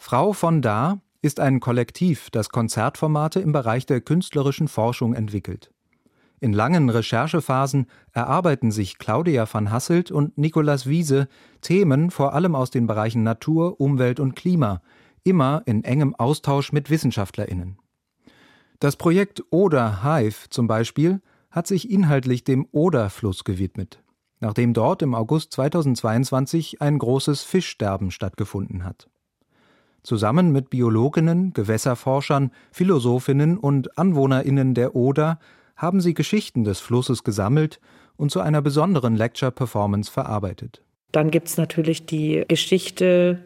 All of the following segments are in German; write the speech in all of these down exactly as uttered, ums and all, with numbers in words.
Frau von Da ist ein Kollektiv, das Konzertformate im Bereich der künstlerischen Forschung entwickelt. In langen Recherchephasen erarbeiten sich Claudia van Hasselt und Nicolas Wiese Themen vor allem aus den Bereichen Natur, Umwelt und Klima, immer in engem Austausch mit WissenschaftlerInnen. Das Projekt Oder-Hive zum Beispiel hat sich inhaltlich dem Oder-Fluss gewidmet, nachdem dort im August zweitausendzweiundzwanzig ein großes Fischsterben stattgefunden hat. Zusammen mit Biologinnen, Gewässerforschern, Philosophinnen und AnwohnerInnen der Oder haben sie Geschichten des Flusses gesammelt und zu einer besonderen Lecture-Performance verarbeitet. Dann gibt es natürlich die Geschichte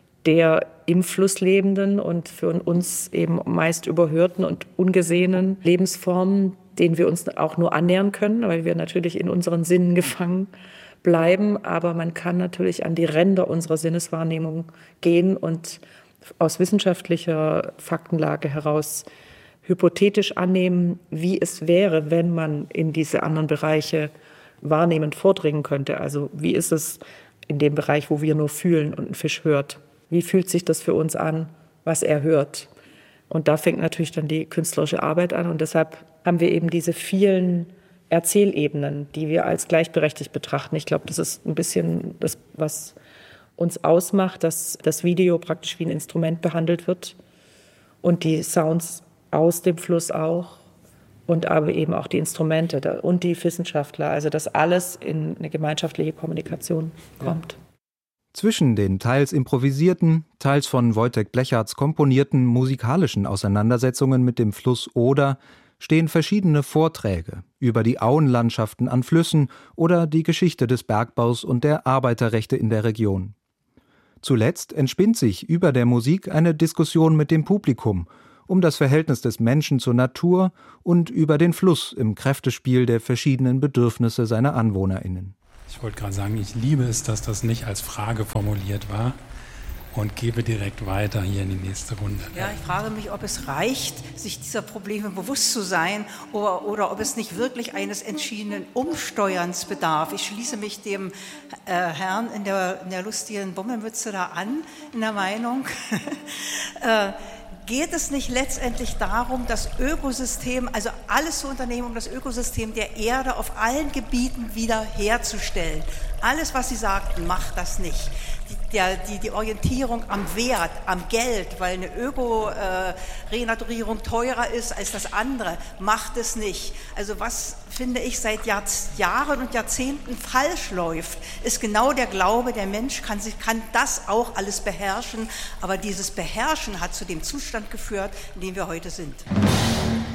der im Fluss lebenden und für uns eben meist überhörten und ungesehenen Lebensformen, denen wir uns auch nur annähern können, weil wir natürlich in unseren Sinnen gefangen bleiben. Aber man kann natürlich an die Ränder unserer Sinneswahrnehmung gehen und aus wissenschaftlicher Faktenlage heraus hypothetisch annehmen, wie es wäre, wenn man in diese anderen Bereiche wahrnehmend vordringen könnte. Also wie ist es in dem Bereich, wo wir nur fühlen und ein Fisch hört? Wie fühlt sich das für uns an, was er hört? Und da fängt natürlich dann die künstlerische Arbeit an. Und deshalb haben wir eben diese vielen Erzählebenen, die wir als gleichberechtigt betrachten. Ich glaube, das ist ein bisschen das, was uns ausmacht, dass das Video praktisch wie ein Instrument behandelt wird und die Sounds aus dem Fluss auch und aber eben auch die Instrumente und die Wissenschaftler. Also dass alles in eine gemeinschaftliche Kommunikation kommt. Ja. Zwischen den teils improvisierten, teils von Wojtek Blechartz komponierten musikalischen Auseinandersetzungen mit dem Fluss Oder stehen verschiedene Vorträge über die Auenlandschaften an Flüssen oder die Geschichte des Bergbaus und der Arbeiterrechte in der Region. Zuletzt entspinnt sich über der Musik eine Diskussion mit dem Publikum um das Verhältnis des Menschen zur Natur und über den Fluss im Kräftespiel der verschiedenen Bedürfnisse seiner AnwohnerInnen. Ich wollte gerade sagen, ich liebe es, dass das nicht als Frage formuliert war und gebe direkt weiter hier in die nächste Runde. Ja, ich frage mich, ob es reicht, sich dieser Probleme bewusst zu sein oder, oder ob es nicht wirklich eines entschiedenen Umsteuerns bedarf. Ich schließe mich dem äh, Herrn in der, in der lustigen Bommelmütze da an, in der Meinung, äh, geht es nicht letztendlich darum, das Ökosystem, also alles zu unternehmen, um das Ökosystem der Erde auf allen Gebieten wieder herzustellen? Alles, was Sie sagten, macht das nicht. Die, der, die, die Orientierung am Wert, am Geld, weil eine Öko-Renaturierung äh, teurer ist als das andere, macht es nicht. Also was, finde ich, seit Jahr, Jahren und Jahrzehnten falsch läuft, ist genau der Glaube, der Mensch kann, sich, kann das auch alles beherrschen, aber dieses Beherrschen hat zu dem Zustand geführt, in dem wir heute sind.